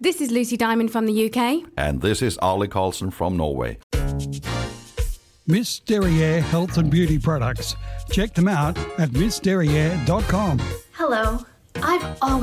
This is Lucy Diamond from the UK. And this is Arlie Carlson from Norway. Miss Derriere Health and Beauty Products. Check them out at missderriere.com. Hello. I've always